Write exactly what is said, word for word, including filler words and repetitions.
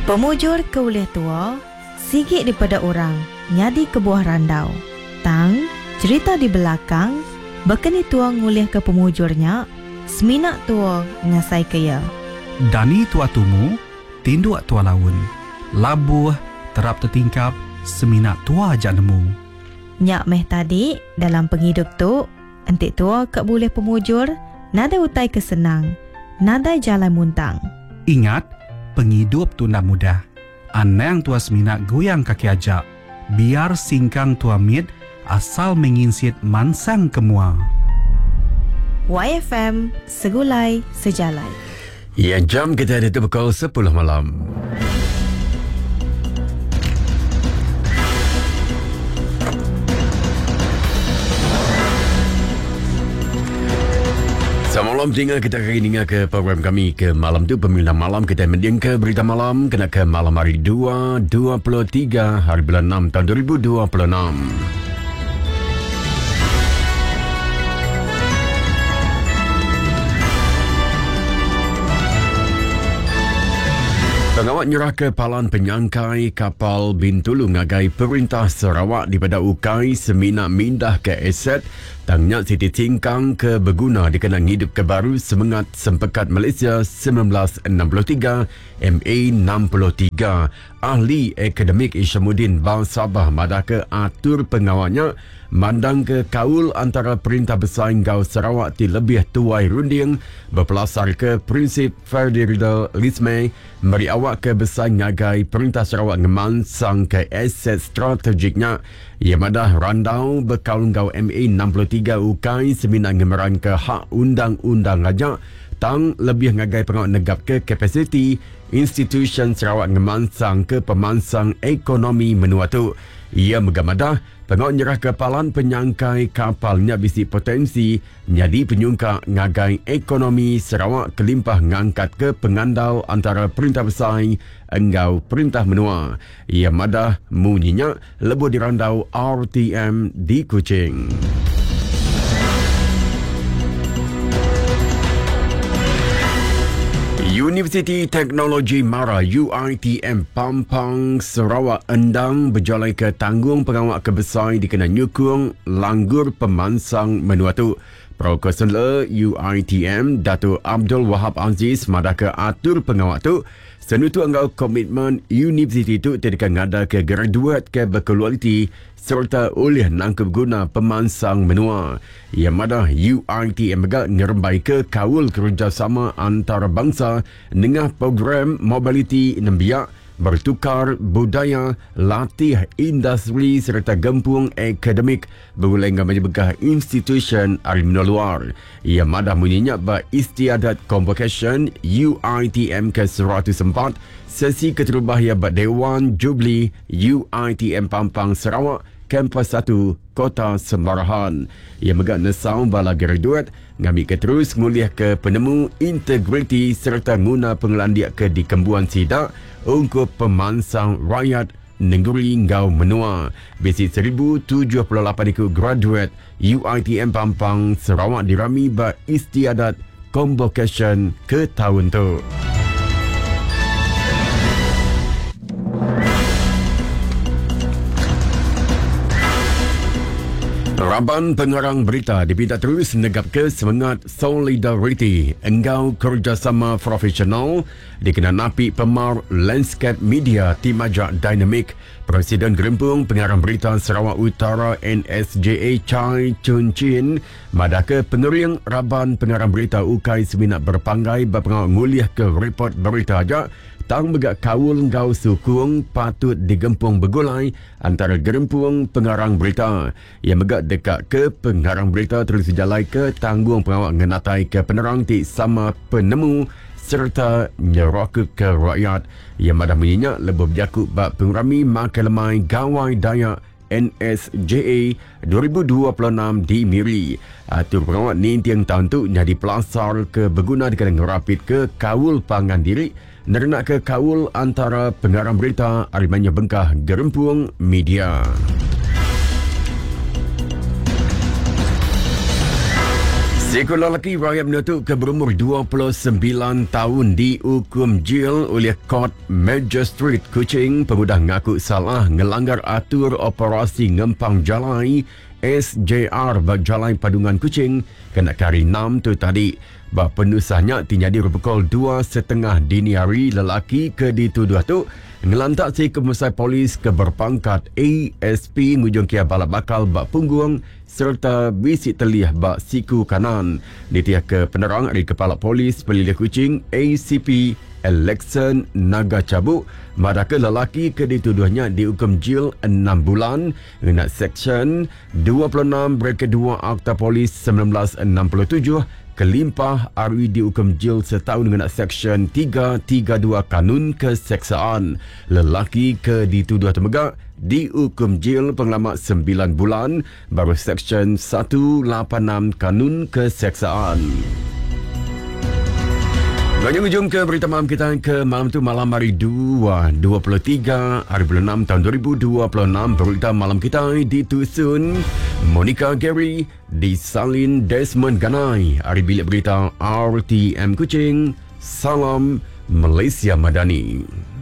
Pemujur ke ulih tua, sigit daripada orang, nyadi ke buah randau. Tang, cerita di belakang, bekeni tua ngulih ke pemujurnya, seminak tua ngasai kaya. Dani tua tumu, tinduk tua laun. Labuh, terap tertingkap, seminak tua ajak nemu. Nyak meh tadi, dalam penghidup tu, entik tua ke boleh pemujur, nada utai kesenang, nada jalan muntang. Ingat, penghidup tu nak mudah. Anang tua seminak goyang kaki ajak. Biar singkang tua mit, asal menginsit mansang kemua. Y F M, segulai sejalai. Ya, jam kita ada pukul sepuluh malam. Selamat malam, tinggal kita akan dengar ke program kami ke malam tu. Pemilihan malam kita mendiang ke berita malam kena ke malam hari dua, dua puluh tiga hari bulan enam tahun dua ribu dua puluh enam. Pengawat nyerah kepalan penyangkai kapal Bintulu ngagai Perintah Sarawak daripada Ukai seminak mindah ke aset tangnya Siti Tingkang ke berguna dikenang hidup kebaru semangat sempekat Malaysia seribu sembilan ratus enam puluh tiga M A enam puluh tiga. Ahli akademik Isyamuddin Bal Sabah madah ke atur pengawatnya mandang ke kaul antara Perintah Besar Engau Sarawak ti lebih tuai runding berpelasar ke prinsip federalisme meri awak ke besar ngagai Perintah Sarawak ngemansang ke aset strategiknya. Ia madah randau berkaul Engau M A enam puluh tiga ukai seminar ngemeran ke hak undang-undang raja tang lebih ngagai pengawat negap ke kapasiti institution Sarawak ngemansang ke pemansang ekonomi menua tu. Ia megamadah pengawat nyerah kepalan penyangkai kapalnya bisi potensi nyadi penyungka ngagai ekonomi Sarawak kelimpah ngangkat ke pengandau antara Perintah Besar Engau Perintah Menua. Ia madah munyinya lebih dirandau R T M di Kuching. Universiti Teknologi Mara U I T M Pampang Sarawak endang berjalan ke tanggung pengawat kebesar dikena nyukung langgur pemansang menua tu. Pro-Konselor U I T M Datuk Abdul Wahab Aziz madah ke atur pengawat tu senutu anggau komitmen universiti tu tidak ngada ke graduate ke berkualiti serta oleh nangkep guna pemansang menua. Ia madah U I T M agak ngerembai ke kaul kerjasama antara bangsa dengan program mobility nembiak bertukar budaya, latih industri serta gempung akademik berulang dengan begah institution arimino luar. Ia madah munyinya ba istiadat convocation U I T M ke seratus empat sesi keterubahaya ba Dewan Jubli U I T M Pampang Sarawak Kampus satu Kota Sembarahan. Ia megak nesau bala graduate ngambil ke terus nguliah ke penemu integriti serta guna pengelandiak ke dikembuan sidak untuk pemansang rakyat negeri Engau Menua. Besi seribu tujuh puluh lapan ikut graduate U I T M Pampang Sarawak dirami ba istiadat convocation ke tahun tu. Raban pengarang berita dipinta terus negap ke semangat solidariti Engau kerjasama profesional dikenal api pemar landscape media tim ajak dinamik. Presiden Gerempung Pengarang Berita Sarawak Utara N S J A Chai Chun Chin madah ke pengering Raban pengarang berita ukai seminat berpanggai berpengawal nguliah ke report berita ajak tang begak kaul Engau sukung patut digempung begulai antara Gerempung Pengarang Berita. Ia megak dekat ke pengarang berita terus jalai ke tanggung pengawal ngenatai ke penerang ti sama penemu serta nyerokut ke rakyat. Ia madah menyenyak lebih berjakut bak pengrami Makelemai Gawai Dayak N S J A dua ribu dua puluh enam di Miri. Atur pengawal ni tiang tahun tu jadi pelasar ke berguna dikena ngerapit ke kaul pangan diri nerenak ke kaul antara pengarang berita Arimanya Bengkah Gerempung Media. Seekor lelaki rakyat menuntut ke berumur dua puluh sembilan tahun dihukum jil oleh Kod Magistrate Kuching pengudah ngaku salah ngelanggar atur operasi ngempang jalai S J R bag Jalai Padungan Kuching kena kari enam tu tadi. Bah penusahnya tinyadi pukul dua setengah dini hari lelaki ke dituduh tu ngelantak si kemusai polis ke berpangkat A S P ngujung kia balap bakal bak punggung serta bisik telih bak siku kanan. Ditiah ke penerang dari Kepala Polis Pelilih Kuching A C P Alexan Naga Cabuk madaka lelaki ke dituduhnya dihukum jil enam bulan dengan Seksyen dua puluh enam Braket dua Akta Polis seribu sembilan ratus enam puluh tujuh kelimpah Arwi dihukum jil setahun dengan Seksyen tiga tiga dua Kanun Keseksaan. Lelaki ke dituduh temegak dihukum jil pengalamat sembilan bulan baru Seksyen seratus lapan puluh enam Kanun Keseksaan. Lanjut hujung ke berita malam kita ke malam tu malam hari dua, dua puluh tiga hari bulan enam tahun dua ribu dua puluh enam. Berita malam kita ditusun Monica Gary, disalin Desmond Ganai. Hari bilik berita R T M Kuching. Salam Malaysia Madani.